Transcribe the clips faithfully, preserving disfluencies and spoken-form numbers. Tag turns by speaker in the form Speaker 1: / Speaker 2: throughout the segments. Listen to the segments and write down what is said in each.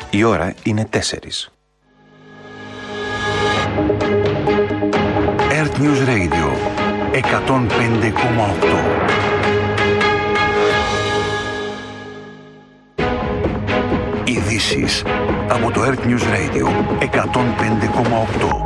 Speaker 1: Η ώρα είναι τέσσερις. Earth News Radio εκατόν πέντε κόμμα οκτώ. Ειδήσεις από το Earth News Radio εκατόν πέντε κόμμα οκτώ.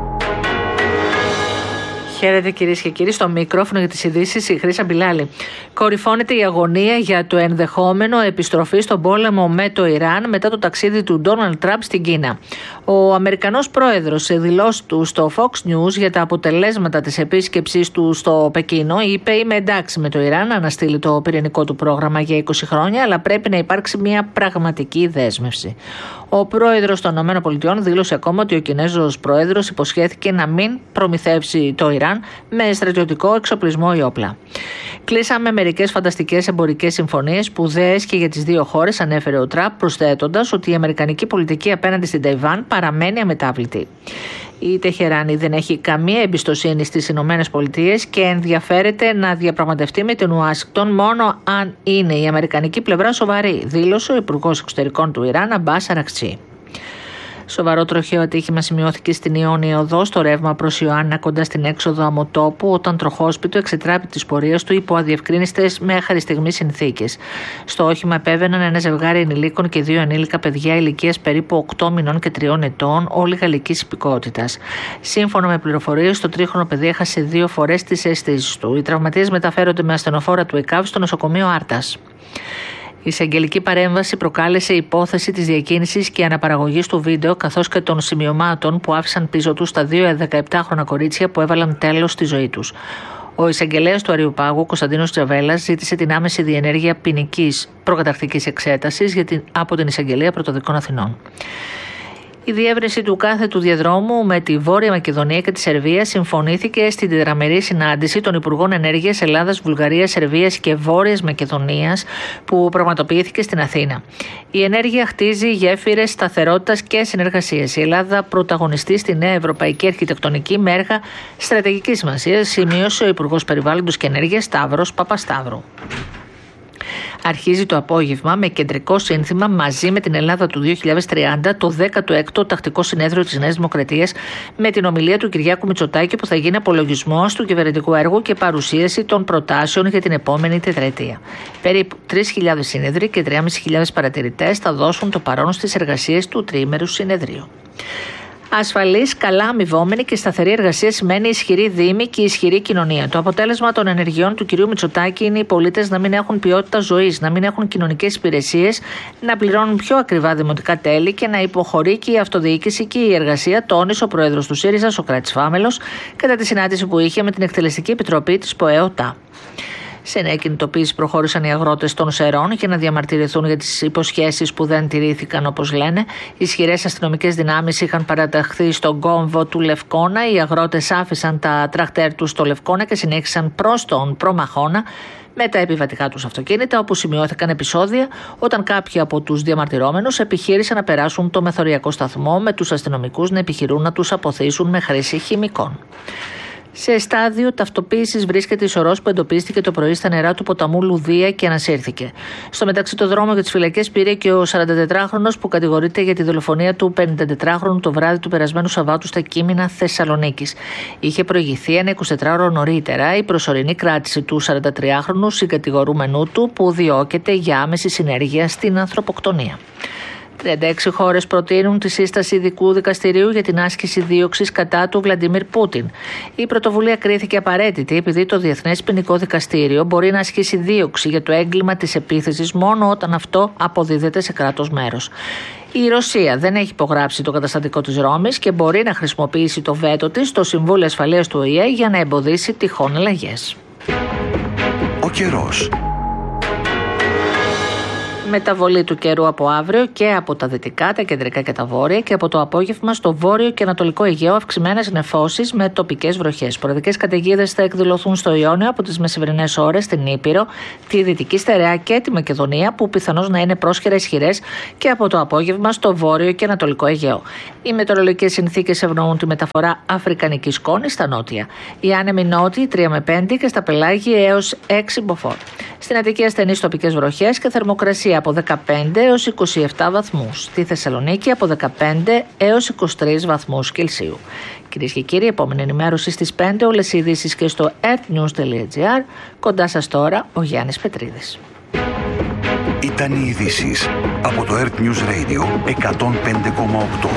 Speaker 2: Χαίρετε κυρίες και κύριοι, στο μικρόφωνο για τις ειδήσεις η Χρύσα Μπιλάλη. Κορυφώνεται η αγωνία για το ενδεχόμενο επιστροφή στον πόλεμο με το Ιράν μετά το ταξίδι του Ντόναλντ Τραμπ στην Κίνα. Ο Αμερικανός πρόεδρος σε δηλώσεις του στο Fox News για τα αποτελέσματα της επίσκεψής του στο Πεκίνο είπε: «Είμαι εντάξει με το Ιράν να αναστείλει το πυρηνικό του πρόγραμμα για είκοσι χρόνια, αλλά πρέπει να υπάρξει μια πραγματική δέσμευση». Ο πρόεδρος των ΗΠΑ δήλωσε ακόμα ότι ο Κινέζος πρόεδρος υποσχέθηκε να μην προμηθεύσει το Ιράν με στρατιωτικό εξοπλισμό ή όπλα. Κλείσαμε μερικές φανταστικές εμπορικές συμφωνίες, σπουδαίες και για τις δύο χώρες, ανέφερε ο Τραμπ, προσθέτοντας ότι η αμερικανική πολιτική απέναντι στην Ταϊβάν παραμένει αμετάβλητη. Η Τεχεράνη δεν έχει καμία εμπιστοσύνη στις Ηνωμένες Πολιτείες και ενδιαφέρεται να διαπραγματευτεί με την Ουάσιγκτον μόνο αν είναι η αμερικανική πλευρά σοβαρή, δήλωσε ο Υπουργός Εξωτερικών του Ιράν, Αμπάς Αρακτσί. Σοβαρό τροχαίο ατύχημα σημειώθηκε στην Ιόνια Οδό στο ρεύμα προς Ιωάννα κοντά στην έξοδο Αμοτόπου, όταν τροχόσπιτο εξετράπη της πορείας του υπό αδιευκρίνιστες μέχρι στιγμής συνθήκες. Στο όχημα επέβαιναν ένα ζευγάρι ενηλίκων και δύο ενήλικα παιδιά ηλικίας περίπου οκτώ μηνών και τριών ετών, όλοι γαλλικής υπηκότητας. Σύμφωνα με πληροφορίες, το τρίχρονο παιδί έχασε δύο φορές τις αισθήσεις του. Οι τραυματίες μεταφέρονται με ασθενοφόρα του ΕΚΑΒ στο νοσοκομείο Άρτας. Η εισαγγελική παρέμβαση προκάλεσε υπόθεση της διακίνησης και αναπαραγωγής του βίντεο, καθώς και των σημειωμάτων που άφησαν πίσω τους τα δύο δεκαεπτάχρονα κορίτσια που έβαλαν τέλος στη ζωή τους. Ο εισαγγελέας του Αριουπάγου, Κωνσταντίνος Τζαβέλας, ζήτησε την άμεση διενέργεια ποινικής προκαταρκτικής εξέτασης από την Εισαγγελία Πρωτοδικών Αθηνών. Η διεύρυνση του κάθετου διαδρόμου με τη Βόρεια Μακεδονία και τη Σερβία συμφωνήθηκε στην τετραμερή συνάντηση των Υπουργών Ενέργειας Ελλάδας, Βουλγαρίας, Σερβίας και Βόρειας Μακεδονίας που πραγματοποιήθηκε στην Αθήνα. Η ενέργεια χτίζει γέφυρες σταθερότητας και συνεργασίας. Η Ελλάδα πρωταγωνιστεί στη νέα ευρωπαϊκή αρχιτεκτονική με έργα στρατηγικής σημασίας, σημείωσε ο Υπουργός Περιβάλλοντος και Ενέργειας Σταύρος Παπασταύρου. Αρχίζει το απόγευμα με κεντρικό σύνθημα «Μαζί με την Ελλάδα του δύο χιλιάδες τριάντα» το δέκατο έκτο Τακτικό Συνέδριο της Νέας Δημοκρατίας, με την ομιλία του Κυριάκου Μητσοτάκη που θα γίνει απολογισμός του κυβερνητικού έργου και παρουσίαση των προτάσεων για την επόμενη τετραετία. Περίπου τρεις χιλιάδες σύνεδροι και τρεις χιλιάδες πεντακόσιοι παρατηρητές θα δώσουν το παρόν στις εργασίες του τριήμερου συνεδρίου. Ασφαλής, καλά αμοιβόμενη και σταθερή εργασία σημαίνει ισχυρή δήμη και ισχυρή κοινωνία. Το αποτέλεσμα των ενεργειών του κυρίου Μητσοτάκη είναι οι πολίτες να μην έχουν ποιότητα ζωής, να μην έχουν κοινωνικές υπηρεσίες, να πληρώνουν πιο ακριβά δημοτικά τέλη και να υποχωρεί και η αυτοδιοίκηση και η εργασία, τόνισε ο πρόεδρος του ΣΥΡΙΖΑ, Σωκράτης Φάμελος, κατά τη συνάντηση που είχε με την Εκτελεστική Επιτροπή της ΠΟΕΟΤΑ. Σε νέα κινητοποίηση προχώρησαν οι αγρότες των Σερών για να διαμαρτυρηθούν για τις υποσχέσεις που δεν τηρήθηκαν, όπως λένε. Ισχυρές αστυνομικές δυνάμεις είχαν παραταχθεί στον κόμβο του Λευκώνα. Οι αγρότες άφησαν τα τρακτέρ τους στο Λευκώνα και συνέχισαν προς τον Προμαχώνα με τα επιβατικά τους αυτοκίνητα, όπου σημειώθηκαν επεισόδια όταν κάποιοι από τους διαμαρτυρόμενους επιχείρησαν να περάσουν το μεθοριακό σταθμό, με τους αστυνομικούς να επιχειρούν να τους αποθήσουν με χρήση χημικών. Σε στάδιο ταυτοποίησης βρίσκεται η σωρός που εντοπίστηκε το πρωί στα νερά του ποταμού Λουδία και ανασύρθηκε. Στο μεταξύ, το δρόμο για τις φυλακές πήρε και ο σαραντατετράχρονος που κατηγορείται για τη δολοφονία του πενηντατετράχρονου το βράδυ του περασμένου Σαββάτου στα Κείμηνα Θεσσαλονίκης. Είχε προηγηθεί ένα εικοσιτετράωρο νωρίτερα η προσωρινή κράτηση του σαραντατριάχρονου συγκατηγορούμενου του, που διώκεται για άμεση συνέργεια στην ανθρωποκτονία. τριάντα έξι χώρες προτείνουν τη σύσταση ειδικού δικαστηρίου για την άσκηση δίωξης κατά του Βλαντίμιρ Πούτιν. Η πρωτοβουλία κρίθηκε απαραίτητη επειδή το Διεθνές Ποινικό Δικαστήριο μπορεί να ασκήσει δίωξη για το έγκλημα της επίθεσης μόνο όταν αυτό αποδίδεται σε κράτος μέρος. Η Ρωσία δεν έχει υπογράψει το καταστατικό της Ρώμης και μπορεί να χρησιμοποιήσει το βέτο της στο Συμβούλιο Ασφαλείας του Ο Η Ε για να εμποδίσει τυχόν αλλαγές.
Speaker 1: Ο καιρός.
Speaker 2: Μεταβολή του καιρού από αύριο και από τα δυτικά, τα κεντρικά και τα βόρεια, και από το απόγευμα στο βόρειο και ανατολικό Αιγαίο αυξημένες νεφώσεις με τοπικές βροχές. Σποραδικές καταιγίδες θα εκδηλωθούν στο Ιόνιο από τις μεσημερινές ώρες, στην Ήπειρο, τη Δυτική Στερεά και τη Μακεδονία, που πιθανώς να είναι πρόσχερα ισχυρές, και από το απόγευμα στο βόρειο και ανατολικό Αιγαίο. Οι μετεωρολογικές συνθήκες ευνοούν τη μεταφορά αφρικανικής σκόνης στα νότια. Οι άνεμοι νότιοι τρία με πέντε και στα πελάγια έως έξι μποφόρ. Στην Αττική ασθενείς τοπικές βροχές και θερμοκρασία από δεκαπέντε έως είκοσι επτά βαθμούς. Στη Θεσσαλονίκη από δεκαπέντε έως είκοσι τρεις βαθμούς Κελσίου. Κυρίες και κύριοι, επόμενη ενημέρωση στις πέντε, όλες οι ειδήσεις και στο earthnews τελεία gr. Κοντά σας τώρα ο Γιάννης Πετρίδης.
Speaker 1: Ήταν οι ειδήσεις από το Earth News Radio εκατόν πέντε κόμμα οκτώ.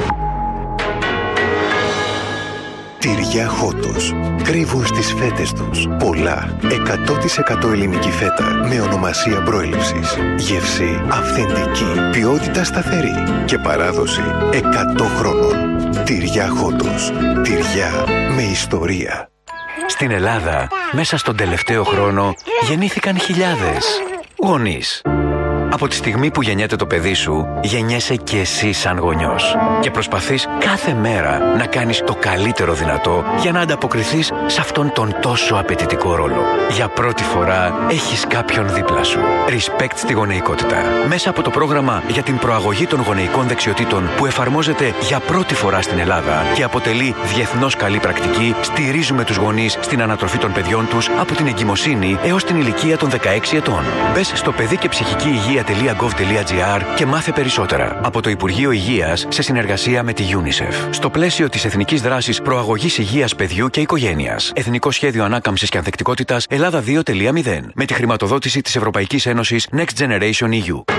Speaker 3: Τυριά Χότος. Κρύβουν στις φέτες τους πολλά. εκατό τοις εκατό ελληνική φέτα με ονομασία προέλευσης. Γεύση αυθεντική. Ποιότητα σταθερή. Και παράδοση εκατό χρόνων. Τυριά Χότος. Τυριά με ιστορία.
Speaker 4: Στην Ελλάδα, μέσα στον τελευταίο χρόνο, γεννήθηκαν χιλιάδες γονείς. Από τη στιγμή που γεννιέται το παιδί σου, γεννιέσαι και εσύ σαν γονιός. Και προσπαθείς κάθε μέρα να κάνεις το καλύτερο δυνατό για να ανταποκριθείς σε αυτόν τον τόσο απαιτητικό ρόλο. Για πρώτη φορά έχεις κάποιον δίπλα σου. Respect στη γονεϊκότητα. Μέσα από το πρόγραμμα για την προαγωγή των γονεϊκών δεξιοτήτων που εφαρμόζεται για πρώτη φορά στην Ελλάδα και αποτελεί διεθνώς καλή πρακτική, στηρίζουμε τους γονείς στην ανατροφή των παιδιών τους από την εγκυμοσύνη έως την ηλικία των δεκαέξι ετών. Μπες στο παιδί και ψυχική υγεία .gov.gr και μάθε περισσότερα από το Υπουργείο Υγείας σε συνεργασία με τη UNICEF. Στο πλαίσιο της Εθνικής Δράσης Προαγωγής Υγείας Παιδιού και Οικογένειας. Εθνικό Σχέδιο Ανάκαμψης και Ανθεκτικότητας Ελλάδα δύο κόμμα μηδέν. Με τη χρηματοδότηση της Ευρωπαϊκής Ένωσης Next Generation ι γιου.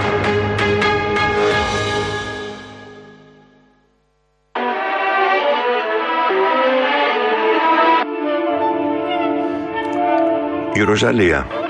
Speaker 5: Η Ροζαλία.